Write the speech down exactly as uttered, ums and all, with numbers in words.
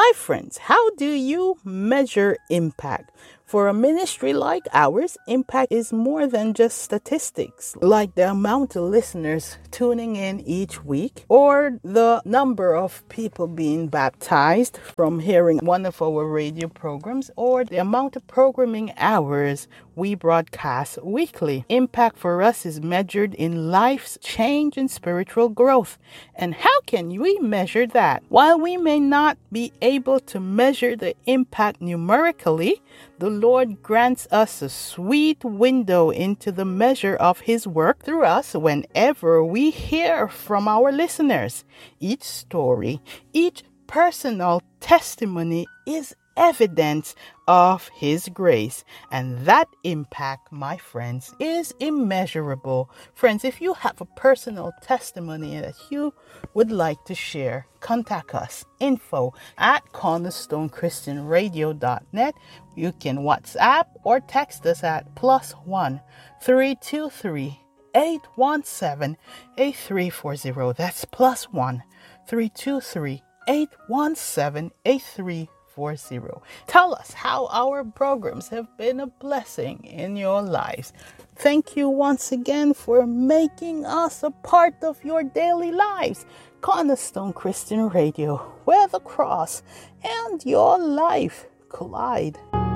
My friends, how do you measure impact? For a ministry like ours, impact is more than just statistics, like the amount of listeners tuning in each week or the number of people being baptized from hearing one of our radio programs or the amount of programming hours we broadcast weekly. Impact for us is measured in life's change and spiritual growth. And how can we measure that? While we may not be able to measure the impact numerically, the Lord grants us a sweet window into the measure of His work through us whenever we hear from our listeners. Each story, each personal testimony is evidence of His grace. And that impact, my friends, is immeasurable. Friends, if you have a personal testimony that you would like to share, contact us. Info at cornerstone christian radio dot net. You can WhatsApp or text us at plus one three two three eight one seven eight three four zero. That's plus one three two three eight one seven eight three four zero. Tell us how our programs have been a blessing in your lives. Thank you once again for making us a part of your daily lives. Cornerstone Christian Radio, where the cross and your life collide.